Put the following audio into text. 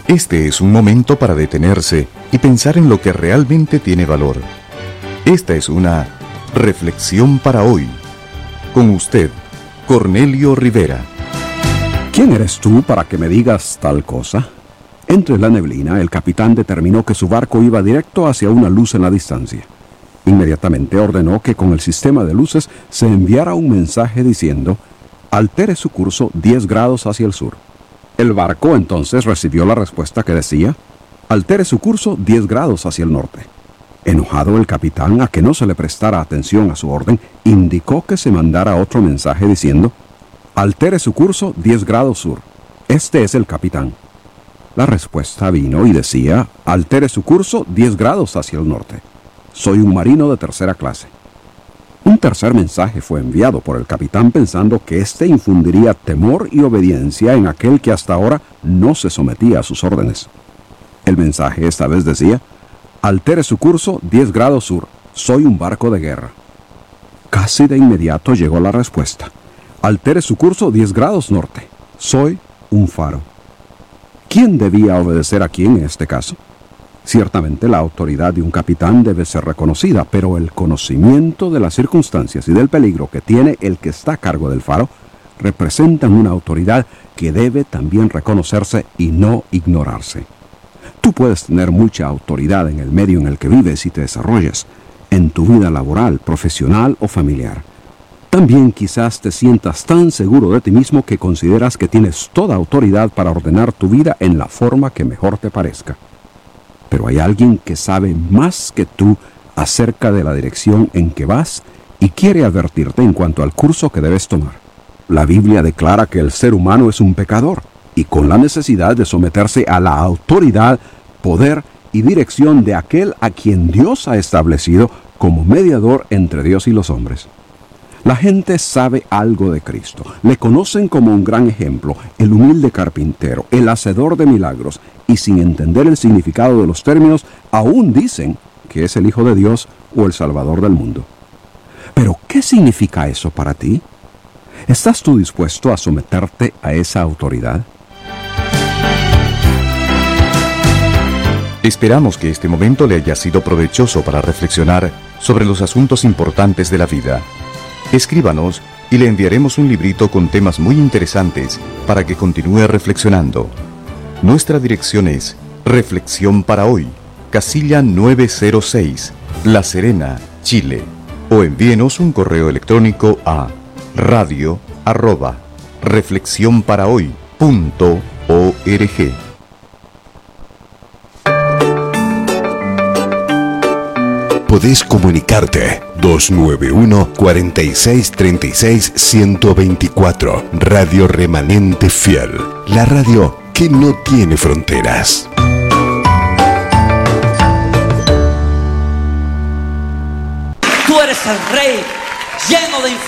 Este es un momento para detenerse y pensar en lo que realmente tiene valor. Esta es una reflexión para hoy. Con usted, Cornelio Rivera. ¿Quién eres tú para que me digas tal cosa? Entre la neblina, el capitán determinó que su barco iba directo hacia una luz en la distancia. Inmediatamente ordenó que con el sistema de luces se enviara un mensaje diciendo: altere su curso 10 grados hacia el sur. El barco entonces recibió la respuesta que decía: altere su curso 10 grados hacia el norte. Enojado el capitán a que no se le prestara atención a su orden, indicó que se mandara otro mensaje diciendo: altere su curso 10 grados sur. Este es el capitán. La respuesta vino y decía: altere su curso 10 grados hacia el norte. Soy un marino de tercera clase. Un tercer mensaje fue enviado por el capitán pensando que éste infundiría temor y obediencia en aquel que hasta ahora no se sometía a sus órdenes. El mensaje esta vez decía: altere su curso 10 grados sur. Soy un barco de guerra. Casi de inmediato llegó la respuesta: altere su curso 10 grados norte. Soy un faro. ¿Quién debía obedecer a quién en este caso? Ciertamente la autoridad de un capitán debe ser reconocida, pero el conocimiento de las circunstancias y del peligro que tiene el que está a cargo del faro representan una autoridad que debe también reconocerse y no ignorarse. Tú puedes tener mucha autoridad en el medio en el que vives y te desarrollas, en tu vida laboral, profesional o familiar. También quizás te sientas tan seguro de ti mismo que consideras que tienes toda autoridad para ordenar tu vida en la forma que mejor te parezca. Pero hay alguien que sabe más que tú acerca de la dirección en que vas y quiere advertirte en cuanto al curso que debes tomar. La Biblia declara que el ser humano es un pecador y con la necesidad de someterse a la autoridad, poder y dirección de aquel a quien Dios ha establecido como mediador entre Dios y los hombres. La gente sabe algo de Cristo. Le conocen como un gran ejemplo, el humilde carpintero, el hacedor de milagros, y sin entender el significado de los términos, aún dicen que es el Hijo de Dios o el Salvador del mundo. Pero, ¿qué significa eso para ti? ¿Estás tú dispuesto a someterte a esa autoridad? Esperamos que este momento le haya sido provechoso para reflexionar sobre los asuntos importantes de la vida. Escríbanos y le enviaremos un librito con temas muy interesantes para que continúe reflexionando. Nuestra dirección es Reflexión para Hoy, casilla 906, La Serena, Chile. O envíenos un correo electrónico a radio@reflexionparahoy.org. Podés comunicarte 291-4636-124. Radio Remanente Fiel. La radio que no tiene fronteras. Tú eres el rey lleno de